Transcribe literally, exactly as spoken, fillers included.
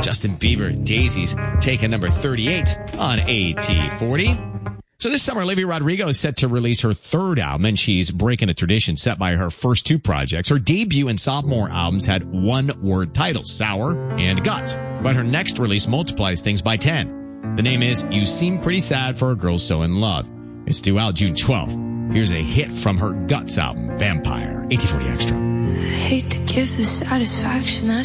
Justin Bieber, Daisies, taking number thirty-eight on A T forty. So this summer, Olivia Rodrigo is set to release her third album, and she's breaking a tradition set by her first two projects. Her debut and sophomore albums had one-word titles, Sour and Guts. But her next release multiplies things by ten. The name is You Seem Pretty Sad for a Girl So in Love. It's due out June twelfth. Here's a hit from her Guts album, Vampire, A T forty Extra. I hate to give the satisfaction I